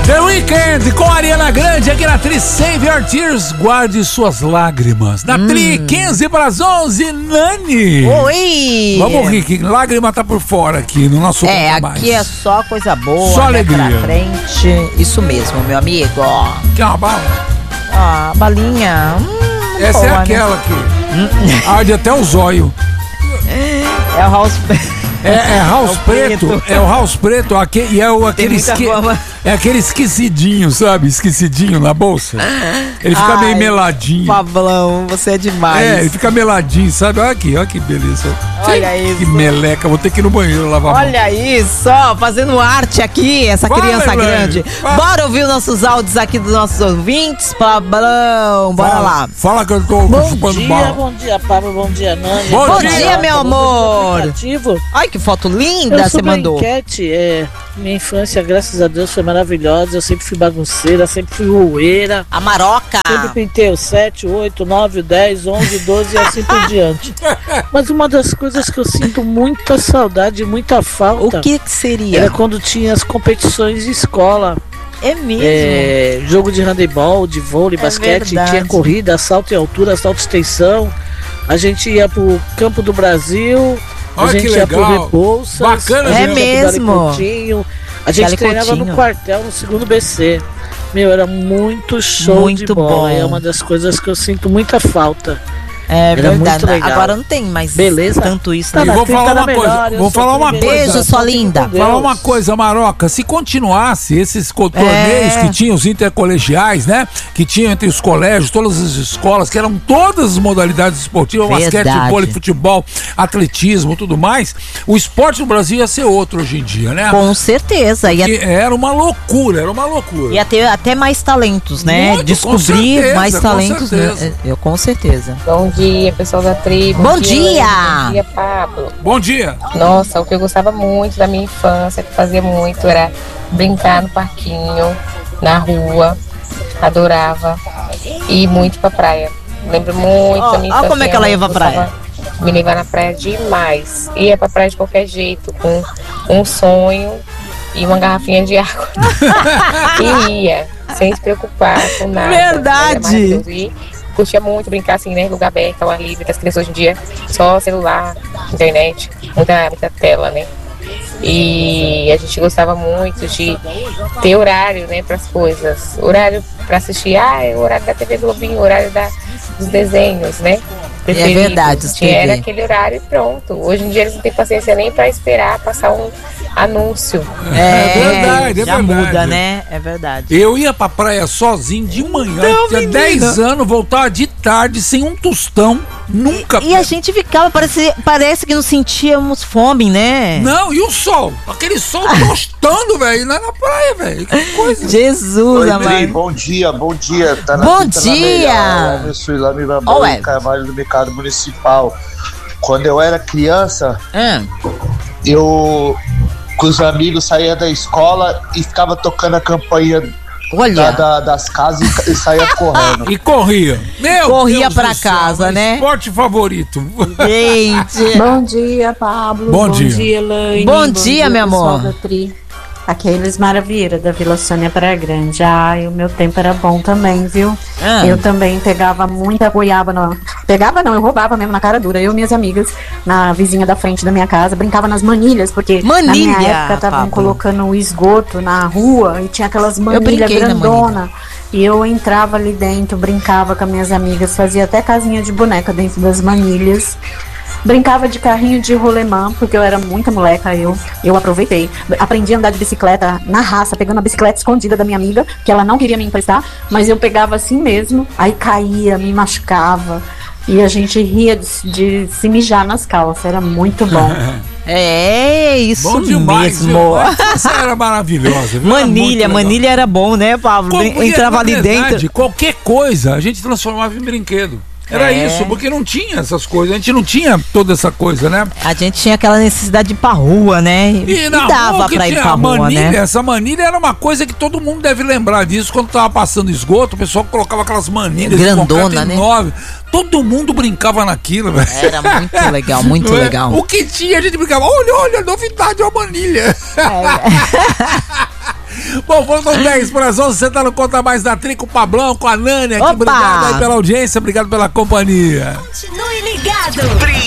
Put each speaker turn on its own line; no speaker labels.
The Weeknd com Ariana Grande aqui na Tri Save Your Tears, guarde suas lágrimas. Na Tri 15 para as 11, Nani.
Oi!
Vamos rir, que lágrima tá por fora aqui no nosso
aqui
mais.
é só coisa boa,
só
né,
alegria.
pra frente. Isso mesmo, meu amigo.
Quer uma bala?
Ah, balinha.
Essa
boa,
é aquela que arde até o zóio.
É o House...
É house preto,
preto.
é o house preto e é aquele esquecidinho, sabe? Esquecidinho na bolsa. Ele fica meio meladinho.
Pablão, você é demais.
Ele fica meladinho, sabe? Olha que beleza.
Olha isso.
Que meleca, vou ter que ir no banheiro lavar a mão.
Olha isso, ó, fazendo arte aqui, essa criança grande. Bora ouvir os nossos áudios aqui dos nossos ouvintes, Pablão, bora lá.
Fala que eu tô chupando bala.
Bom dia, Pablo, bom dia, Nani.
Bom
dia, meu amor. Ai, que foto linda você mandou.
Enquete, minha infância, graças a Deus, foi maravilhosa. Eu sempre fui bagunceira, sempre fui rueira.
A maroca.
Sempre pintei o 7, 8, 9, 10, 11, 12 e assim por diante. Mas uma das coisas que eu sinto muita saudade, muita falta...
O que seria?
Era quando tinha as competições de escola.
É mesmo?
Jogo de handebol, de vôlei, basquete,
verdade.
tinha corrida, salto em altura, salto de extensão. A gente ia pro Campo do Brasil...
Olha
a gente
que
ia pro
legal.
Rebouças.
Bacana,
É
gente.
mesmo.
A gente
Dali
treinava
Coutinho.
no quartel, no 2º BC. Meu, era muito show
Muito
de bola.
bom.
É uma das coisas que eu sinto muita falta.
É
Era
verdade.
muito legal.
Agora não tem mais
Beleza?
tanto isso.
Tá
E
Né?
vou falar uma
melhor,
coisa.
eu
Vou
sou
falar uma
primeiro.
coisa.
Beijo, sua linda.
Deus.
Falar uma coisa, Maroca, se continuasse esses torneios que tinham os intercolegiais, né? Que tinham entre os colégios, todas as escolas, que eram todas as modalidades esportivas,
Verdade.
basquete, vôlei, futebol, atletismo, tudo mais, o esporte no Brasil ia ser outro hoje em dia, né?
Com certeza.
Porque era uma loucura,
Ia ter até mais talentos, né?
Muito,
Descobrir
com certeza,
mais
com
talentos,
certeza.
né? Eu com certeza.
Bom dia, pessoal da tribo.
Bom dia!
Bom dia, Pablo.
Bom dia!
Nossa, o que eu gostava muito da minha infância, que fazia muito, era brincar no parquinho, na rua. Adorava. E ir muito pra praia. Lembro muito da minha infância.
Olha como é que ela ia pra praia.
Me levar na praia demais. Ia pra praia de qualquer jeito, com um sonho e uma garrafinha de água. E ia, sem se preocupar com nada.
Verdade.
E curtia muito brincar assim, né? Lugar aberto, ao ar livre, que as crianças hoje em dia só celular, internet, muita tela, né? E a gente gostava muito de ter horário, né, para as coisas. Horário para assistir, é o horário da TV Globinho, o horário dos desenhos, né?
É verdade, os TV.
Era aquele horário e pronto. Hoje em dia eles não têm paciência nem para esperar passar um anúncio.
É
já
verdade.
muda, né? É verdade.
Eu ia pra praia sozinho de manhã, tinha 10 anos, voltava de tarde sem um tostão, nunca.
E a gente ficava, parece que não sentíamos fome, né?
Não, e o sol? Aquele sol tostando, velho, lá na praia, velho. Que coisa.
Jesus,
Oi,
amado.
Pri, bom dia. Tá na
Bom
fita na
dia!
melhor. Eu sou Ilame
Ô,
Bambam,
Ed.
Carvalho do Mercado Municipal. Quando eu era criança,
Ah,
eu com os amigos saía da escola e ficava tocando a campainha
olha,
das casas e saía correndo.
E corria. Meu
Corria
Deus
pra
do céu,
casa,
meu
né?
esporte favorito.
gente.
Bom dia, Pablo.
Bom dia.
Elaine.
Bom dia, meu
pessoal
amor.
da Tri. Aqui é Elismara Vieira, da Vila Sônia Praia Grande. Ai, o meu tempo era bom também, viu?
Ah.
Eu também pegava muita goiaba. Pegava não, eu roubava mesmo na cara dura. Eu e minhas amigas, na vizinha da frente da minha casa, brincava nas manilhas, porque na
Manilha,
minha época estavam
Pablo.
colocando o esgoto na rua e tinha aquelas manilhas
brinquei na
grandona. E eu entrava ali dentro, brincava com as minhas amigas, fazia até casinha de boneca dentro das manilhas. Brincava de carrinho de rolemã, porque eu era muita moleca, eu aproveitei. Aprendi a andar de bicicleta na raça, pegando a bicicleta escondida da minha amiga, que ela não queria me emprestar, mas eu pegava assim mesmo, aí caía, me machucava. E a gente ria de se mijar nas calças, era muito bom.
É isso
Bom demais,
mesmo.
viu? Essa era maravilhosa, viu? Era muito legal.
Manilha era bom, né, Pablo?
Porque,
Entrava
na
ali
verdade,
dentro.
qualquer coisa a gente transformava em brinquedo. Era isso, porque não tinha essas coisas, a gente não tinha toda essa coisa, né?
A gente tinha aquela necessidade de ir pra rua, né?
E na
dava
rua que
pra ir
tinha
pra
a
rua,
manilha,
né?
essa manilha era uma coisa que todo mundo deve lembrar disso. Quando tava passando esgoto, o pessoal colocava aquelas manilhas
Grandona,
de concreto
né?
enorme. Todo mundo brincava naquilo, velho.
Era muito legal, muito
Não é?
legal.
O que tinha, a gente brincava. Olha, novidade, é uma manilha. Bom, faltam 10 para as 11. Você tá no Conta Mais da Tri com o Pablão, com a Nani aqui.
Opa!
Obrigado aí pela audiência, obrigado pela companhia.
Continue ligado.